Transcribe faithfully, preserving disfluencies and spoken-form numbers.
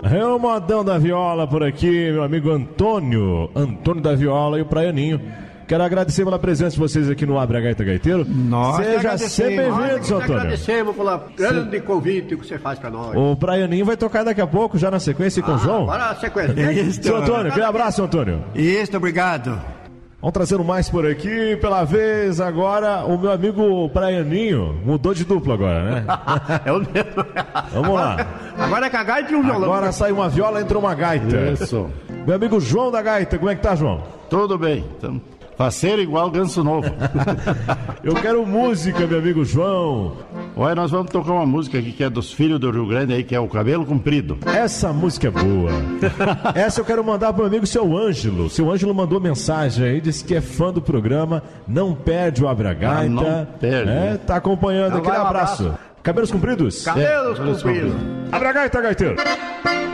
É o modão da viola por aqui, meu amigo Antônio. Antônio da Viola e o Praianinho. Quero agradecer pela presença de vocês aqui no Abre a Gaita Gaiteiro. Nós Seja sempre bem-vindo, seu Antônio. Agradecemos pelo grande convite que você faz pra nós. O Praianinho vai tocar daqui a pouco, já na sequência com o Ah, João. Bora a sequência. Isso, Seu Antônio, aquele abraço, seu Antônio. Isso, obrigado. Vamos trazendo mais por aqui, pela vez agora, o meu amigo Praianinho. Mudou de duplo agora, né? É o mesmo. Vamos lá. Agora é com a gaita e um violão. Agora sai uma viola, entrou uma gaita. Isso. Meu amigo João da Gaita, como é que tá, João? Tudo bem. Então, faceiro igual ganso novo. Eu quero música, meu amigo João. Olha, nós vamos tocar uma música aqui que é dos filhos do Rio Grande aí, que é o Cabelo Comprido. Essa música é boa. Essa eu quero mandar pro meu amigo seu Ângelo. Seu Ângelo mandou mensagem aí, disse que é fã do programa, não perde o Abre a Gaita. Ah, não perde. É, tá acompanhando. Então Aquele vai, um abraço. abraço. Cabelos compridos? Cabelos cabelos compridos. Abre a Gaita, gaiteiro.